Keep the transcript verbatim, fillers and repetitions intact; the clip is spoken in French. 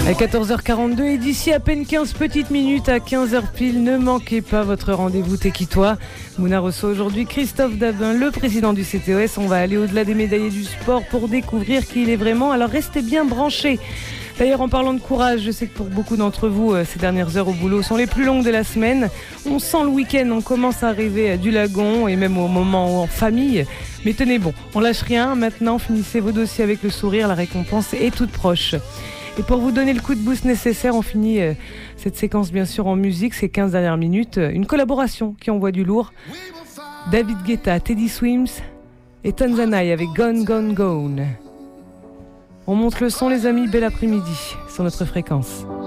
À quatorze heures quarante-deux et d'ici à peine quinze petites minutes à quinze heures pile, ne manquez pas votre rendez-vous T'es-qui-toi. Mouna reçoit aujourd'hui Christophe Dabin, le président du C T O S. On va aller au-delà des médaillés du sport pour découvrir qui il est vraiment. Alors restez bien branchés. D'ailleurs, en parlant de courage, je sais que pour beaucoup d'entre vous, ces dernières heures au boulot sont les plus longues de la semaine. On sent le week-end, on commence à rêver du lagon et même au moment où en famille. Mais tenez bon, on lâche rien. Maintenant, finissez vos dossiers avec le sourire, la récompense est toute proche. Et pour vous donner le coup de boost nécessaire, on finit euh, cette séquence bien sûr en musique, ces quinze dernières minutes. Euh, une collaboration qui envoie du lourd. David Guetta, Teddy Swims et Tanzanite avec Gone Gone Gone. On monte le son les amis, bel après-midi sur notre fréquence.